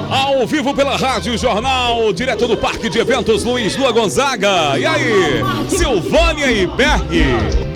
Ao vivo pela Rádio Jornal, direto do Parque de Eventos Luiz Lua Gonzaga. E aí, Silvânia e Berg.